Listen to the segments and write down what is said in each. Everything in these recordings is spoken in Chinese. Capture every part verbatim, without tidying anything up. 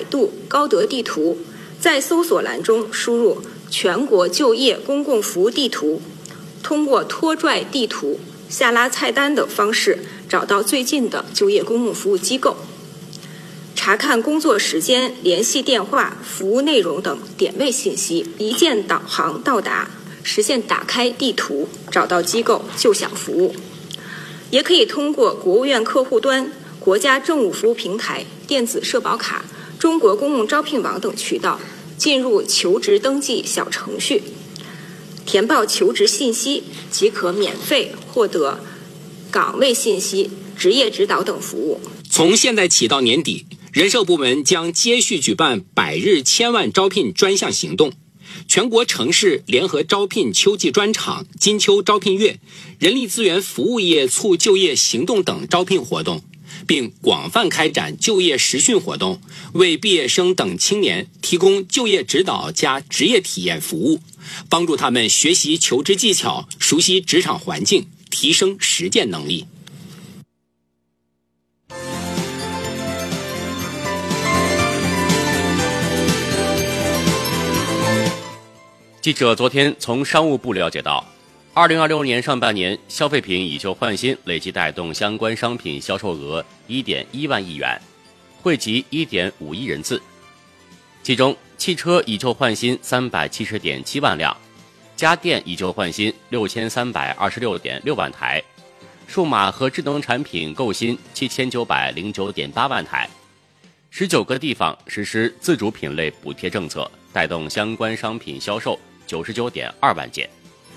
度高德地图，在搜索栏中输入全国就业公共服务地图，通过拖拽地图、下拉菜单等方式找到最近的就业公共服务机构，查看工作时间、联系电话、服务内容等点位信息，一键导航到达，实现打开地图，找到机构就享服务。也可以通过国务院客户端、国家政务服务平台、电子社保卡、中国公共招聘网等渠道进入求职登记小程序，填报求职信息，即可免费获得岗位信息、职业指导等服务。 从现在起到年底，人社部门将接续举办百日千万招聘专项行动，全国城市联合招聘秋季专场、金秋招聘月、人力资源服务业促就业行动等招聘活动，并广泛开展就业实训活动，为毕业生等青年提供就业指导加职业体验服务，帮助他们学习求职技巧，熟悉职场环境，提升实践能力。 记者昨天从商务部了解到，二零二六年上半年消费品以旧换新累计带动相关商品销售额 一点一万亿元，惠及 一点五亿人次。其中汽车以旧换新 三百七十点七万辆，家电以旧换新 六千三百二十六点六万台，数码和智能产品购新 七千九百零九点八万台。十九个地方实施自主品类补贴政策，带动相关商品销售 九十九点二万件。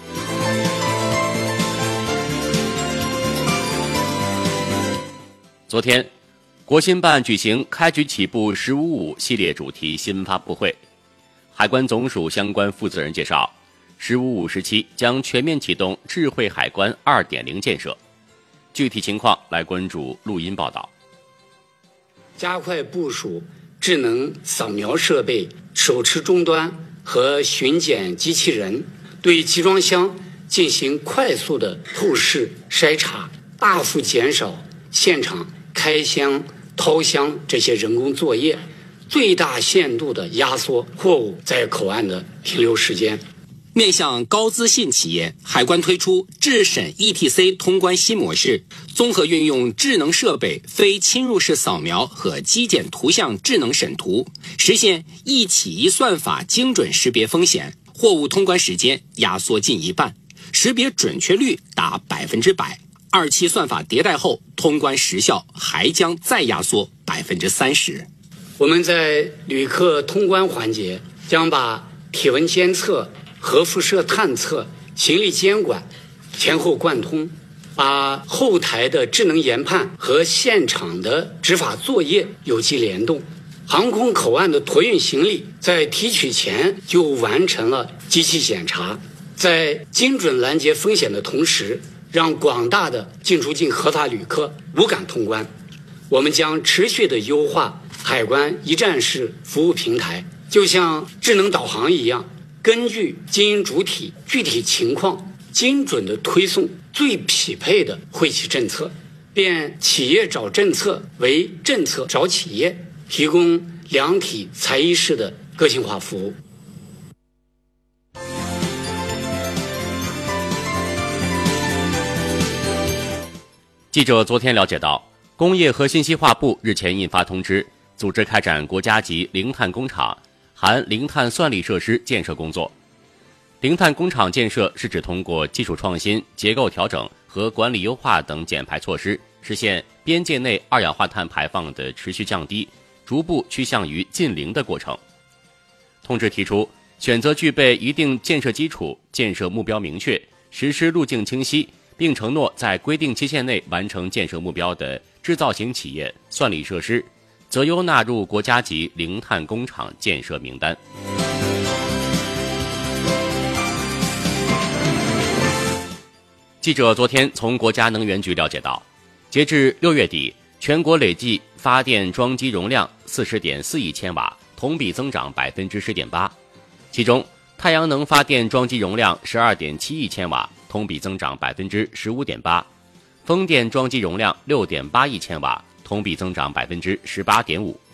昨天，国新办举行开局起步十五五系列主题新发布会。海关总署相关负责人介绍，十五五时期将全面启动智慧海关 二点零 建设。具体情况来关注录音报道。 加快部署智能扫描设备、手持终端和巡检机器人，对集装箱进行快速的透视筛查，大幅减少现场开箱、掏箱这些人工作业，最大限度地压缩货物在口岸的停留时间。 面向高资信企业，海关推出智审 E T C 通关新模式，综合运用智能设备、非侵入式扫描和机检图像智能审图，实现一起一算法精准识别风险，货物通关时间压缩近一半，识别准确率达百分之百。二期算法迭代后，通关时效还将再压缩百分之三十。 我们在旅客通关环节将把体温监测、核辐射探测、行李监管前后贯通，把后台的智能研判和现场的执法作业有机联动。航空口岸的托运行李在提取前就完成了机器检查，在精准拦截风险的同时，让广大的进出境合法旅客无感通关。我们将持续的优化海关一站式服务平台，就像智能导航一样，根据经营主体具体情况，精准地推送最匹配的惠企政策，变企业找政策为政策找企业，提供量体裁衣式的个性化服务。 记者昨天了解到，工业和信息化部日前印发通知，组织开展国家级零碳工厂含零碳算力设施建设工作。零碳工厂建设是指通过技术创新、结构调整和管理优化等减排措施，实现边界内二氧化碳排放的持续降低，逐步趋向于近零的过程。通知提出，选择具备一定建设基础、建设目标明确、实施路径清晰，并承诺在规定期限内完成建设目标的制造型企业算力设施，择优纳入国家级零碳工厂建设名单。记者昨天从国家能源局了解到，截至六月底，全国累计发电装机容量 四十点四亿千瓦，同比增长 百分之十点八。其中，太阳能发电装机容量 十二点七亿千瓦，同比增长 百分之十五点八。风电装机容量 六点八亿千瓦，同比增长 百分之十八点五。